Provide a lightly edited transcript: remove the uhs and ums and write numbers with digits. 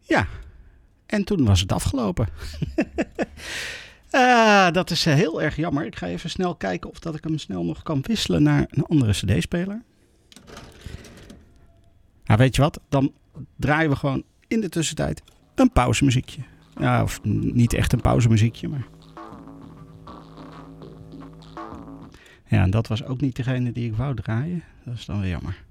Ja, en toen was het afgelopen. Dat is heel erg jammer. Ik ga even snel kijken of dat ik hem snel nog kan wisselen naar een andere cd-speler. Nou, weet je wat? Dan draaien we gewoon in de tussentijd een pauzemuziekje. Ja, of niet echt een pauzemuziekje, maar... Ja, en dat was ook niet degene die ik wou draaien. Dat is dan weer jammer.